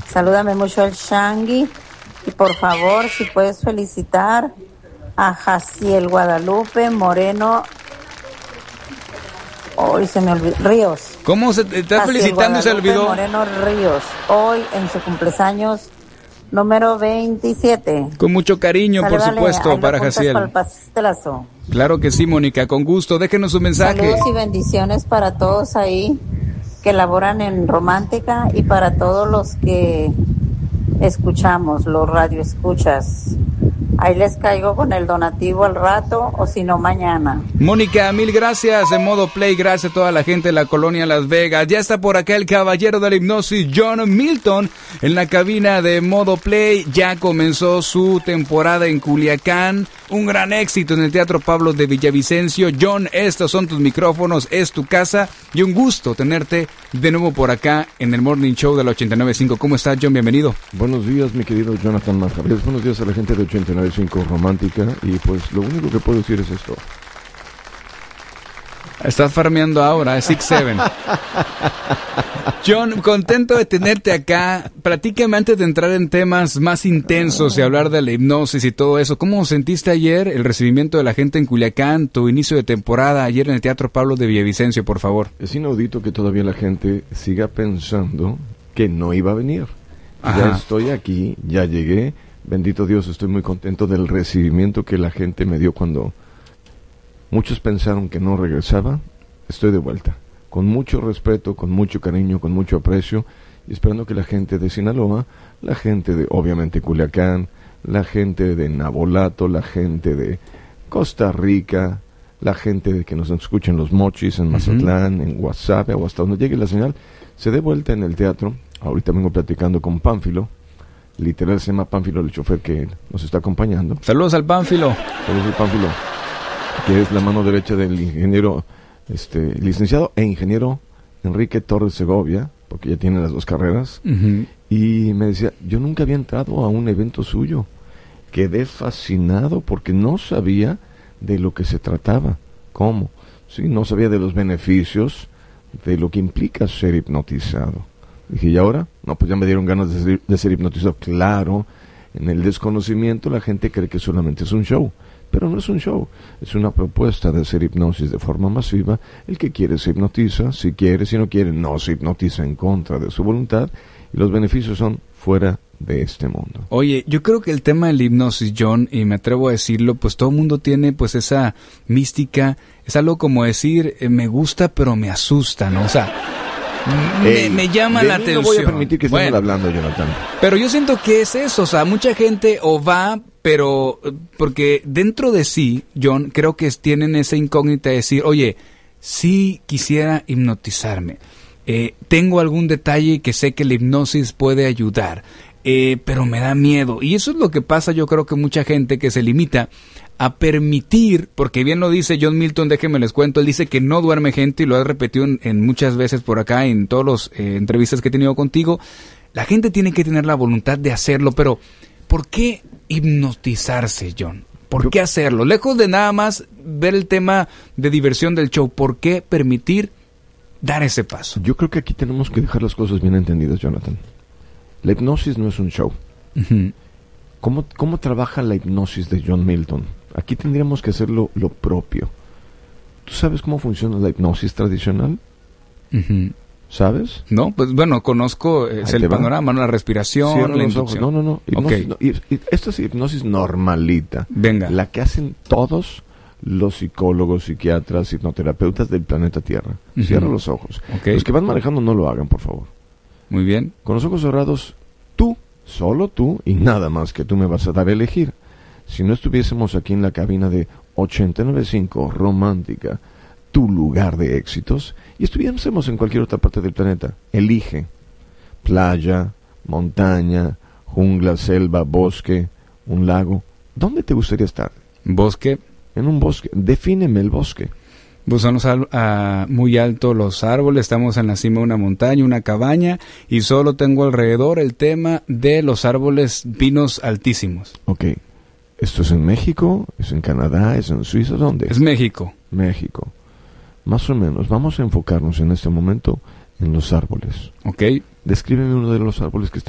Salúdame mucho al Shangui. Y por favor, si puedes felicitar a Jaciel Guadalupe Moreno. Hoy se me olvidó. Ríos. ¿Cómo se te está felicitando y se olvidó? Moreno Ríos. Hoy en su cumpleaños número 27. Con mucho cariño, por supuesto, para Jaciel. Para el pastelazo. Claro que sí, Mónica, con gusto. Déjenos un mensaje. Saludos y bendiciones para todos ahí que laboran en Romántica y para todos los que escuchamos, los radioescuchas. Ahí les caigo con el donativo al rato o si no mañana. Mónica, mil gracias en Modo Play, gracias a toda la gente de la colonia Las Vegas. Ya está por acá el caballero de la hipnosis, John Milton, en la cabina de Modo Play. Ya comenzó su temporada en Culiacán, un gran éxito en el Teatro Pablo de Villavicencio. John, estos son tus micrófonos, es tu casa y un gusto tenerte de nuevo por acá en el Morning Show de la 89.5. ¿Cómo estás, John? Bienvenido. Buenos días, mi querido Jonathan Manjarres. Buenos días a la gente de 89.5 Romántica. Y pues lo único que puedo decir es esto. Estás farmeando ahora, es 6-7. John, contento de tenerte acá. Platícame antes de entrar en temas más intensos y hablar de la hipnosis y todo eso. ¿Cómo sentiste ayer el recibimiento de la gente en Culiacán, tu inicio de temporada ayer en el Teatro Pablo de Villavicencio, por favor? Es inaudito que todavía la gente siga pensando que no iba a venir. Ajá. Ya estoy aquí, ya llegué. Bendito Dios, estoy muy contento del recibimiento que la gente me dio cuando muchos pensaron que no regresaba. Estoy de vuelta, con mucho respeto, con mucho cariño, con mucho aprecio, y esperando que la gente de Sinaloa, la gente de, obviamente, Culiacán, la gente de Nabolato, la gente de Costa Rica, la gente de que nos escuchen Los Mochis, en Mazatlán, en Guasave, o hasta donde llegue la señal, se dé vuelta en el teatro. Ahorita vengo platicando con Pánfilo. Literal se llama Pánfilo, el chofer que nos está acompañando. Saludos al Pánfilo. Saludos al Pánfilo, que es la mano derecha del ingeniero, licenciado e ingeniero Enrique Torres Segovia, porque ya tiene las dos carreras. Y me decía, yo nunca había entrado a un evento suyo. Quedé fascinado porque no sabía de lo que se trataba. ¿Cómo? Sí, no sabía de los beneficios, de lo que implica ser hipnotizado. Dije, ¿y ahora? No, pues ya me dieron ganas de ser hipnotizado. Claro, en el desconocimiento la gente cree que solamente es un show, pero no es un show, es una propuesta de hacer hipnosis de forma masiva. El que quiere se hipnotiza, si quiere, si no quiere, no se hipnotiza en contra de su voluntad, y los beneficios son fuera de este mundo. Oye, yo creo que el tema de la hipnosis, John, y me atrevo a decirlo, pues todo el mundo tiene pues esa mística, es algo como decir, me gusta pero me asusta, ¿no? O sea, me llama la atención. No voy a permitir que estemos hablando, Jonathan. Pero yo siento que es eso, o sea, mucha gente o va, pero porque dentro de sí, John, creo que tienen esa incógnita de decir, oye, sí quisiera hipnotizarme, tengo algún detalle que sé que la hipnosis puede ayudar, pero me da miedo. Y eso es lo que pasa, yo creo que mucha gente que se limita a permitir, porque bien lo dice John Milton, déjenme les cuento, él dice que no duerme gente y lo ha repetido en muchas veces por acá, en todas las entrevistas que he tenido contigo. La gente tiene que tener la voluntad de hacerlo, pero ¿por qué hipnotizarse, John? ¿Por qué hacerlo? Lejos de nada más ver el tema de diversión del show, ¿por qué permitir dar ese paso? Yo creo que aquí tenemos que dejar las cosas bien entendidas, Jonathan. La hipnosis no es un show. ¿Cómo trabaja la hipnosis de John Milton? Aquí tendríamos que hacer lo propio. ¿Tú sabes cómo funciona la hipnosis tradicional? ¿Sabes? No, pues bueno, conozco el panorama, ¿no? La respiración, cierra la los ojos. inducción. No. Hipnosis, no. Esta es hipnosis normalita. Venga. La que hacen todos los psicólogos, psiquiatras, hipnoterapeutas del planeta Tierra. Cierra los ojos. Los que van manejando no lo hagan, por favor. Muy bien. Con los ojos cerrados, tú, solo tú, y nada más que tú me vas a dar a elegir. Si no estuviésemos aquí en la cabina de 89.5 Romántica, tu lugar de éxitos, y estuviésemos en cualquier otra parte del planeta, elige playa, montaña, jungla, selva, bosque, un lago. ¿Dónde te gustaría estar? ¿Bosque? En un bosque. Defíneme el bosque. Pues son muy altos los árboles, estamos en la cima de una montaña, una cabaña, y solo tengo alrededor el tema de los árboles pinos altísimos. Ok. ¿Esto es en México? ¿Es en Canadá? ¿Es en Suiza? ¿Dónde? Es México. México. Más o menos. Vamos a enfocarnos en este momento en los árboles. Ok. Descríbeme uno de los árboles que está